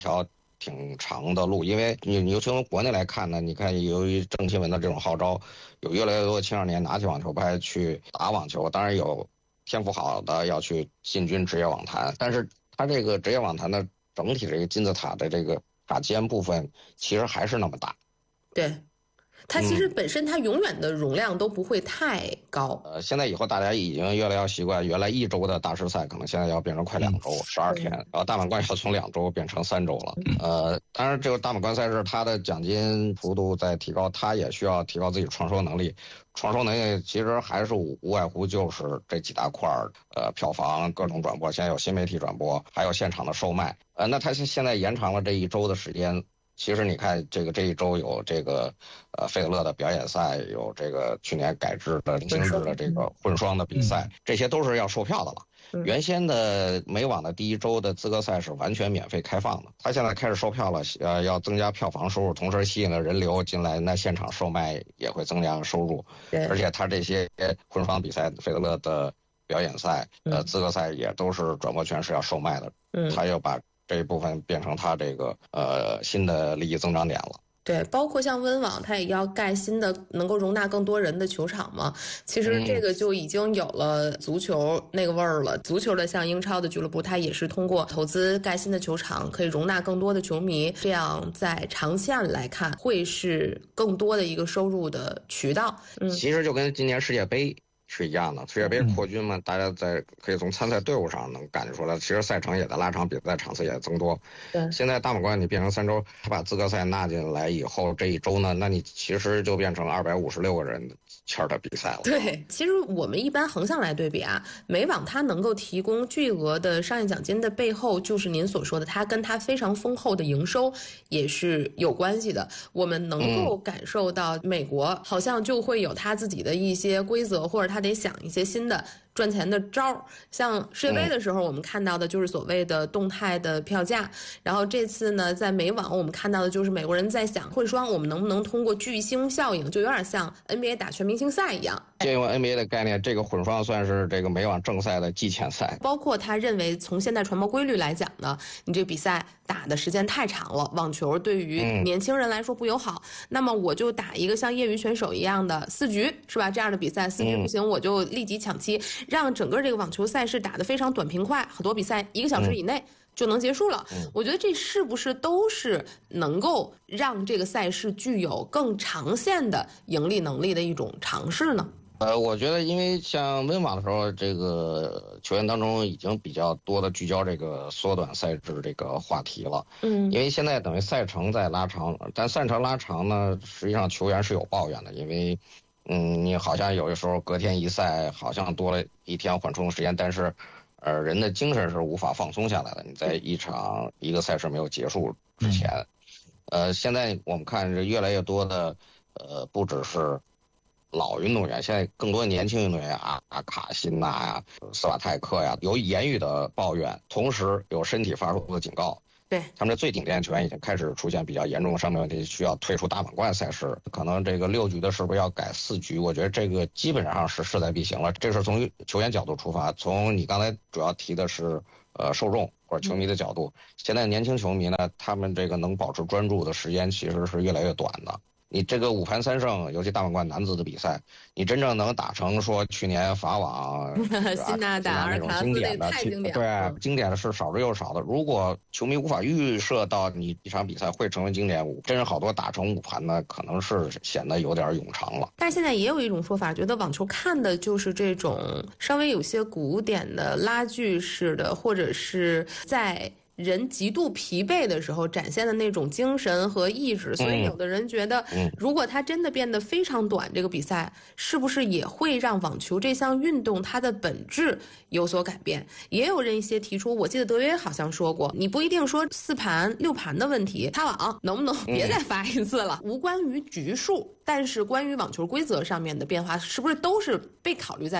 条挺长的路，因为你从国内来看呢，你看由于郑钦文的这种号召，有越来越多的青少年拿起网球拍去打网球，当然有天赋好的要去进军职业网坛，但是他这个职业网坛的整体这个金字塔的这个塔尖部分其实还是那么大。 对，它其实本身它永远的容量都不会太高。 现在以后大家已经越来越习惯，原来1周的大师赛可能现在要变成快2周，12天，然后大满贯要从2周变成3周了。当然这个大满贯赛事它的奖金幅度在提高，它也需要提高自己创收能力。创收能力其实还是无外乎就是这几大块票房、各种转播，现在有新媒体转播，还有现场的售卖。那它现在延长了这1周的时间。其实你看这1周有这个费德勒的表演赛，有这个去年改制的零星制的这个混双的比赛，这些都是要售票的了。原先的美网的第1周的资格赛是完全免费开放的，他现在开始售票了，要增加票房收入，同时吸引了人流进来，那现场售卖也会增加收入。而且他这些混双比赛，费德勒的表演赛、资格赛也都是转播权是要售卖的。他又把这一部分变成它这个新的利益增长点了。 对，包括像温网，它也要盖新的能够容纳更多人的球场嘛。其实这个就已经有了足球那个味儿了。足球的像英超的俱乐部，它也是通过投资盖新的球场，可以容纳更多的球迷，这样在长线来看会是更多的一个收入的渠道。 其实就跟今年世界杯是一样的，世界杯扩军嘛，大家可以从参赛队伍上能感觉出来，其实赛程也在拉长，比赛场次也在增多。 对， 现在大满贯你变成3周，他把资格赛纳进来以后，这1周呢，那你其实就变成256个人签的比赛了。 对，其实我们一般横向来对比啊，美网它能够提供巨额的商业奖金的背后，就是您所说的，它跟它非常丰厚的营收也是有关系的。我们能够感受到美国好像就会有它自己的一些规则，或者它得想一些新的赚钱的招儿。像世界杯的时候，我们看到的就是所谓的动态的票价，然后这次呢，在美网我们看到的就是美国人在想混双我们能不能通过巨星效应，就有点像 NBA 打全明星赛一样。 借用 NBA 的概念，这个混双算是这个美网正赛的季前赛。 包括他认为从现在传播规律来讲呢，你这个比赛打的时间太长了，网球对于年轻人来说不友好，那么我就打一个像业余选手一样的4局，是吧？这样的比赛4局不行，我就立即抢七，让整个这个网球赛事打得非常短平快，很多比赛1个小时以内就能结束了。我觉得这是不是都是能够让这个赛事具有更长线的盈利能力的一种尝试呢？ 我觉得因为像温网的时候，这个球员当中已经比较多的聚焦这个缩短赛制这个话题了。因为现在等于赛程在拉长，但赛程拉长呢，实际上球员是有抱怨的，因为你好像有的时候隔天一赛，好像多了1天缓冲时间，但是人的精神是无法放松下来的。你在一个赛事没有结束之前，现在我们看是越来越多的不只是老运动员，现在更多的年轻运动员卡辛纳呀、斯瓦泰克呀，有言语的抱怨，同时有身体发出的警告。 对， 他们的最顶尖球员已经开始出现比较严重的伤病问题，需要退出大满贯赛事。可能这个6局的是不是要改4局？我觉得这个基本上是势在必行了。这是从球员角度出发，从你刚才主要提的是受众或者球迷的角度，现在年轻球迷呢，他们这个能保持专注的时间其实是越来越短的。你这个5盘3胜，尤其大满贯男子的比赛，你真正能打成说去年法网、 辛纳打尔卡拉斯那太经典了， 对，经典的是少之又少的。如果球迷无法预设到你一场比赛会成为经典，真是好多打成5盘呢，可能是显得有点冗长了。 但是现在也有一种说法，觉得网球看的就是这种稍微有些古典的拉锯式的，或者是在人极度疲惫的时候展现的那种精神和意志，所以有的人觉得，如果它真的变得非常短，这个比赛是不是也会让网球这项运动它的本质有所改变？也有人一些提出，我记得德约好像说过，你不一定说4盘6盘的问题，擦网能不能别再罚一次了？无关于局数，但是关于网球规则上面的变化，是不是都是被考虑在内的？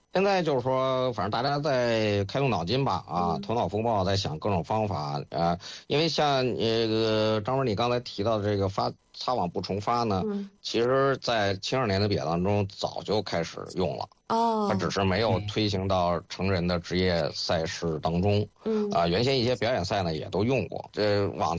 现在就是说，反正大家在开动脑筋吧，头脑风暴，在想各种方法因为像张文你刚才提到的这个擦网不重发呢，其实在72年的比赛当中早就开始用了。它只是没有推行到成人的职业赛事当中。原先一些表演赛呢也都用过。这网